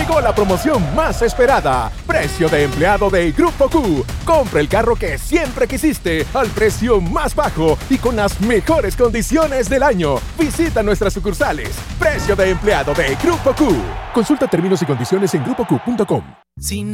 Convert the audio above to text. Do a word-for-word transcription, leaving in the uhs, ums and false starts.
Llegó la promoción más esperada. Precio de empleado de Grupo Q. Compra el carro que siempre quisiste al precio más bajo y con las mejores condiciones del año. Visita nuestras sucursales. Precio de empleado de Grupo Q. Consulta términos y condiciones en grupo q punto com. Sin